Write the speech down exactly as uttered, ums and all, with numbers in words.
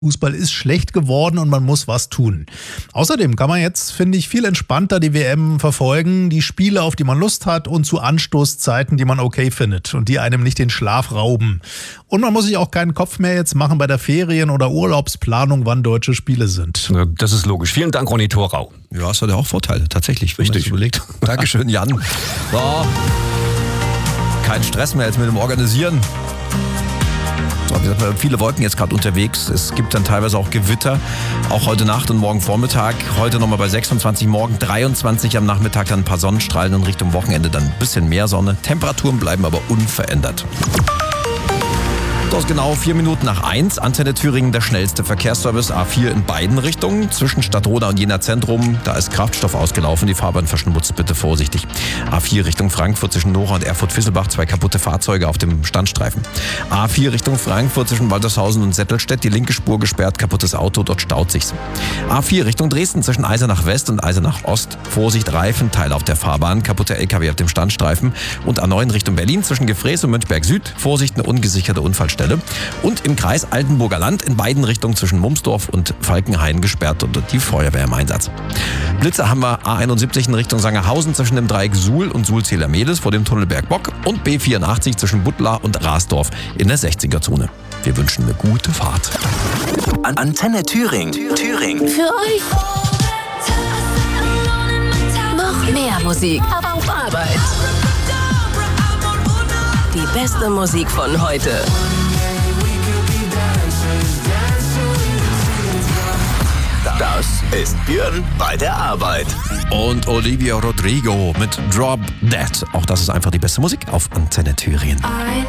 Fußball ist schlecht geworden und man muss was tun. Außerdem kann man jetzt, finde ich, viel entspannter die W M verfolgen, die Spiele, auf die man Lust hat und zu Anstoßzeiten, die man okay findet und die einem nicht den Schlaf rauben. Und man muss sich auch keinen Kopf mehr jetzt machen bei der Ferien- oder Urlaubsplanung, wann deutsche Spiele sind. Das ist logisch. Vielen Dank, Ronny Thorau. Ja, es hat ja auch Vorteile, tatsächlich. Richtig. Überlegt. Dankeschön, Jan. So. Kein Stress mehr jetzt mit dem Organisieren. So, wie gesagt, viele Wolken jetzt gerade unterwegs. Es gibt dann teilweise auch Gewitter. Auch heute Nacht und morgen Vormittag. Heute nochmal bei sechsundzwanzig, morgen dreiundzwanzig, am Nachmittag dann ein paar Sonnenstrahlen und Richtung Wochenende dann ein bisschen mehr Sonne. Temperaturen bleiben aber unverändert. Das ist genau vier Minuten nach eins. Antenne Thüringen, der schnellste Verkehrsservice. A vier in beiden Richtungen. Zwischen Stadtroda und Jena Zentrum. Da ist Kraftstoff ausgelaufen. Die Fahrbahn verschmutzt. Bitte vorsichtig. A vier Richtung Frankfurt zwischen Nora und Erfurt-Fisselbach. Zwei kaputte Fahrzeuge auf dem Standstreifen. A vier Richtung Frankfurt zwischen Waltershausen und Settelstedt. Die linke Spur gesperrt. Kaputtes Auto. Dort staut sich's. A vier Richtung Dresden zwischen Eisenach West und Eisenach Ost. Vorsicht, Reifenteile auf der Fahrbahn. Kaputter L K W auf dem Standstreifen. Und A neun Richtung Berlin zwischen Gefräß und Mönchberg Süd. Vorsicht, eine ungesicherte Unfallstelle. Und im Kreis Altenburger Land in beiden Richtungen zwischen Mumsdorf und Falkenhain gesperrt und die Feuerwehr im Einsatz. Blitze haben wir A einundsiebzig in Richtung Sangerhausen zwischen dem Dreieck Suhl und Suhl-Zähler-Mehlis vor dem Tunnel Bergbock und B vierundachtzig zwischen Buttlar und Rasdorf in der sechziger-Zone. Wir wünschen eine gute Fahrt. Antenne Thüringen. Thüringen. Für euch noch mehr Musik auf Arbeit. Die beste Musik von heute. Das ist Björn bei der Arbeit. Und Olivia Rodrigo mit Drop Dead. Auch das ist einfach die beste Musik auf Antenne Thüringen. I